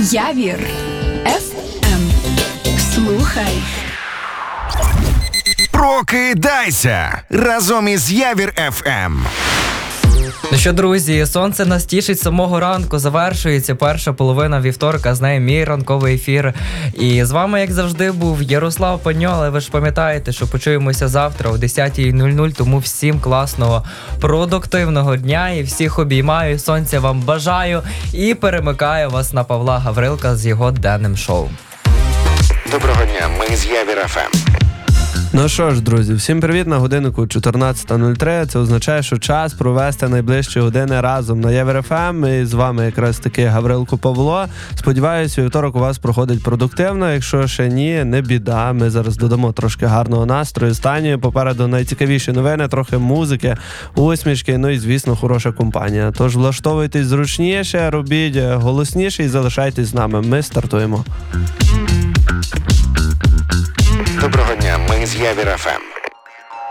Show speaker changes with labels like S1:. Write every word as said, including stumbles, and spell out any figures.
S1: Явір еф ем. Слухай.
S2: Прокидайся разом із Явір еф ем.
S3: Ну що, друзі, сонце нас тішить з самого ранку, завершується перша половина вівторка, з нею мій ранковий ефір. І з вами, як завжди, був Ярослав Паньо, але ви ж пам'ятаєте, що почуємося завтра о десята нуль нуль, тому всім класного, продуктивного дня і всіх обіймаю, сонця вам бажаю і перемикаю вас на Павла Гаврилка з його денним шоу.
S2: Доброго дня, ми з Явір еф ем.
S4: Ну що ж, друзі, всім привіт, на годиннику чотирнадцята нуль три. Це означає, що час провести найближчі години разом на Явір еф ем. І з вами якраз таки Гаврилко Павло. Сподіваюсь, вівторок у вас проходить продуктивно. Якщо ще ні, не біда. Ми зараз додамо трошки гарного настрою. Стані попереду найцікавіші новини, трохи музики, усмішки, ну і, звісно, хороша компанія. Тож влаштовуйтесь зручніше, робіть голосніше і залишайтесь з нами. Ми стартуємо.
S2: Доброго дня, ми з Явір еф ем.